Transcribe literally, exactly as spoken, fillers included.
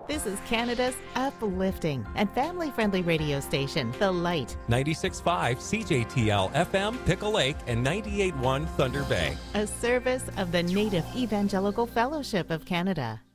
This is Canada's uplifting and family-friendly radio station, The Light. ninety-six point five C J T L F M, Pickle Lake, and ninety-eight point one Thunder Bay. A service of the Native Evangelical Fellowship of Canada.